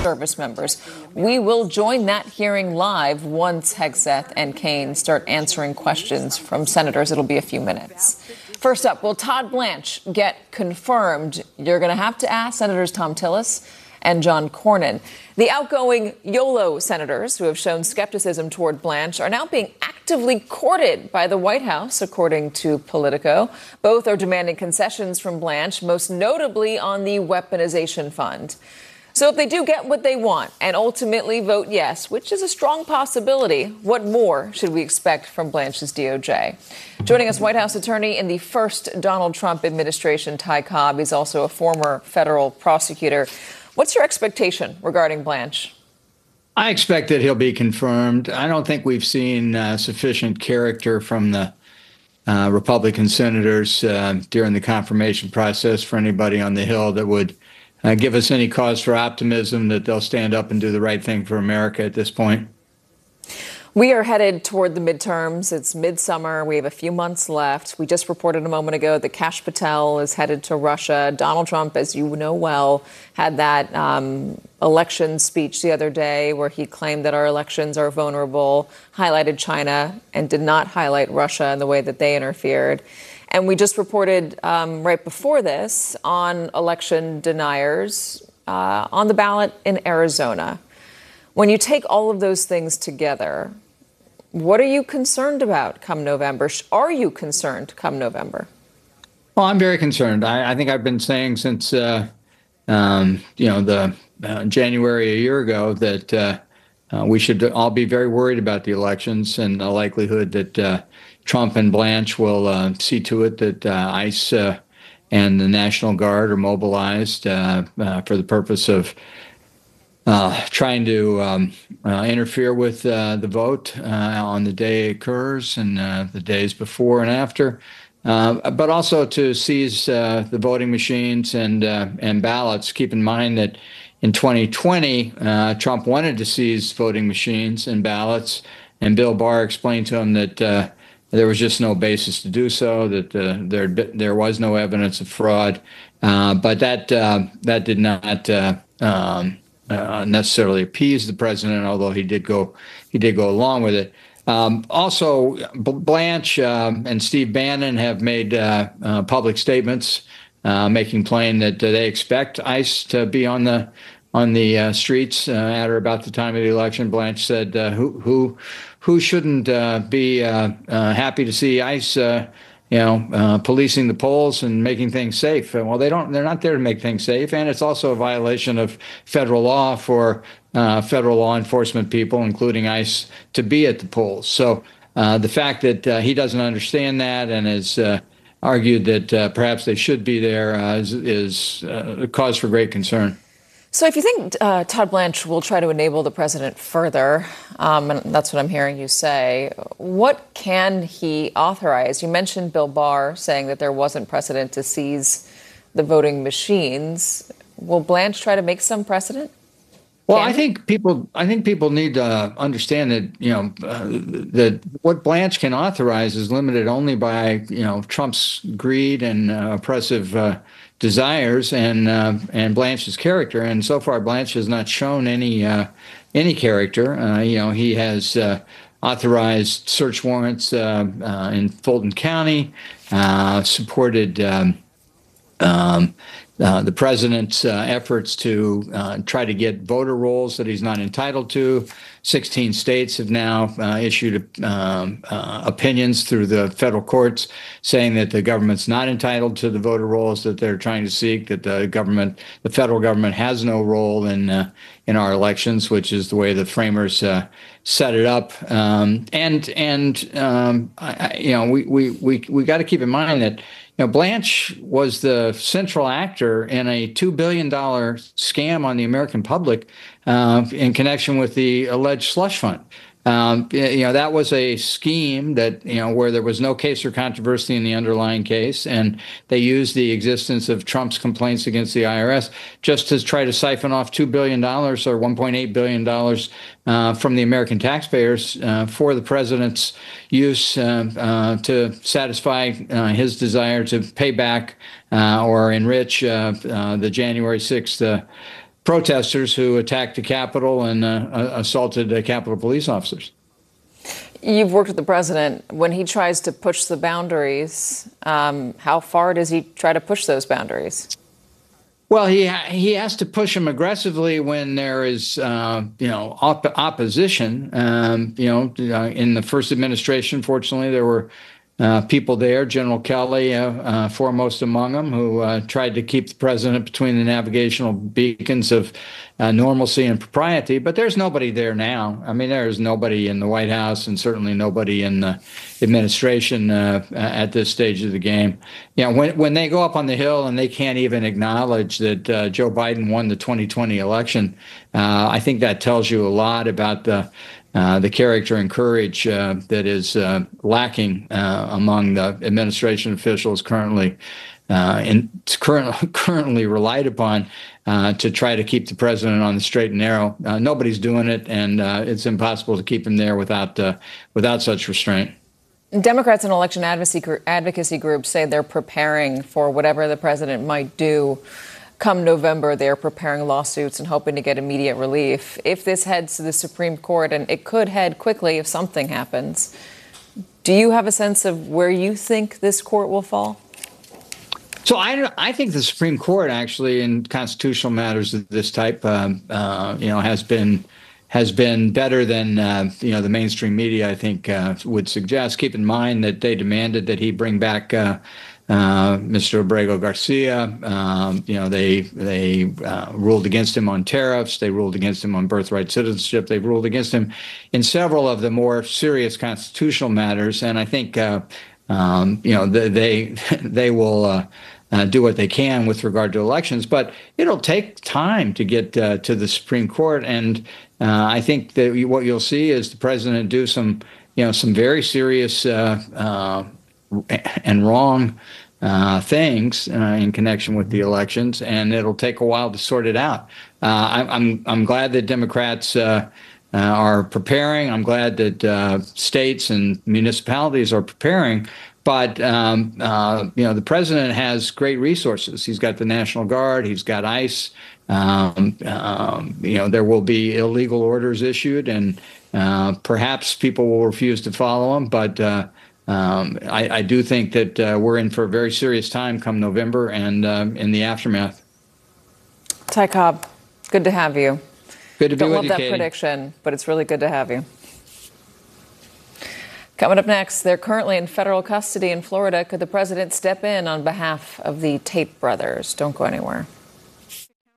service members. We will join that hearing live once Hegseth and Kaine start answering questions from senators. It'll be a few minutes. First up, will Todd Blanche get confirmed? You're going to have to ask Senators Thom Tillis and John Cornyn. The outgoing YOLO senators who have shown skepticism toward Blanche are now being actively courted by the White House, according to Politico. Both are demanding concessions from Blanche, most notably on the weaponization fund. So if they do get what they want and ultimately vote yes, which is a strong possibility, what more should we expect from Blanche's DOJ? Joining us, White House attorney in the first Donald Trump administration, Ty Cobb. He's also a former federal prosecutor. What's your expectation regarding Blanche? I expect that he'll be confirmed. I don't think we've seen sufficient character from the Republican senators during the confirmation process for anybody on the Hill that would give us any cause for optimism that they'll stand up and do the right thing for America at this point. We are headed toward the midterms. It's midsummer. We have a few months left. We just reported a moment ago that Kash Patel is headed to Russia. Donald Trump, as you know well, had that election speech the other day where he claimed that our elections are vulnerable, highlighted China, and did not highlight Russia in the way that they interfered. And we just reported right before this on election deniers on the ballot in Arizona. When you take all of those things together, what are you concerned about come November? Are you concerned come November? Well, I'm very concerned. I think I've been saying since, January a year ago that we should all be very worried about the elections and the likelihood that Trump and Blanche will see to it that ICE and the National Guard are mobilized for the purpose of trying to interfere with the vote on the day it occurs and the days before and after, but also to seize the voting machines and ballots. Keep in mind that in 2020, Trump wanted to seize voting machines and ballots, and Bill Barr explained to him that there was just no basis to do so, that there was no evidence of fraud, but that did not necessarily appease the president, although he did go along with it. Also, Blanche and Steve Bannon have made public statements making plain that they expect ICE to be on the streets at or about the time of the election. Blanche said, "Who shouldn't be happy to see ICE?" Policing the polls and making things safe. Well, they're not there to make things safe. And it's also a violation of federal law for federal law enforcement people, including ICE, to be at the polls. So the fact that he doesn't understand that and has argued that perhaps they should be there is a cause for great concern. So if you think Todd Blanche will try to enable the president further, and that's what I'm hearing you say, what can he authorize? You mentioned Bill Barr saying that there wasn't precedent to seize the voting machines. Will Blanche try to make some precedent? Well, I think people need to understand that, that what Blanche can authorize is limited only by, Trump's greed and oppressive desires and Blanche's character. And so far, Blanche has not shown any character. He has authorized search warrants in Fulton County, supported the president's efforts to try to get voter rolls that he's not entitled to. 16 states have now issued opinions through the federal courts saying that the government's not entitled to the voter rolls that they're trying to seek, that the federal government has no role in our elections, which is the way the framers set it up. We got to keep in mind that Blanche was the central actor in a $2 billion scam on the American public in connection with the alleged slush fund. That was a scheme that, where there was no case or controversy in the underlying case. And they used the existence of Trump's complaints against the IRS just to try to siphon off $2 billion or $1.8 billion from the American taxpayers for the president's use to satisfy his desire to pay back or enrich the January 6th protesters who attacked the Capitol and assaulted Capitol police officers. You've worked with the president. When he tries to push the boundaries, how far does he try to push those boundaries? Well, he has to push them aggressively when there is, opposition. In the first administration, fortunately, there were people there, General Kelly foremost among them, who tried to keep the president between the navigational beacons of normalcy and propriety. But there's nobody there now. I mean, there's nobody in the White House and certainly nobody in the administration at this stage of the game. When they go up on the Hill and they can't even acknowledge that Joe Biden won the 2020 election, I think that tells you a lot about the character and courage that is lacking among the administration officials currently relied upon to try to keep the president on the straight and narrow. Nobody's doing it, and it's impossible to keep him there without such restraint. Democrats and election advocacy groups say they're preparing for whatever the president might do. Come November, they're preparing lawsuits and hoping to get immediate relief. If this heads to the Supreme Court, and it could head quickly if something happens, do you have a sense of where you think this court will fall? So I think the Supreme Court, actually, in constitutional matters of this type, has been better than the mainstream media, I think, would suggest. Keep in mind that they demanded that he bring back Mr. Abrego Garcia. They ruled against him on tariffs. They ruled against him on birthright citizenship. They've ruled against him in several of the more serious constitutional matters. And I think they will do what they can with regard to elections, but it'll take time to get to the Supreme Court. And I think that what you'll see is the president do some very serious and wrong things in connection with the elections, and it'll take a while to sort it out. I'm glad that Democrats are preparing. I'm glad that states and municipalities are preparing. But the president has great resources. He's got the National Guard. He's got ICE. There will be illegal orders issued, and perhaps people will refuse to follow them. But I do think that we're in for a very serious time come November and in the aftermath. Ty Cobb, good to have you. Good to be with you, Don't love that Katie. prediction, but it's really good to have you. Coming up next, they're currently in federal custody in Florida. Could the president step in on behalf of the Tate brothers? Don't go anywhere.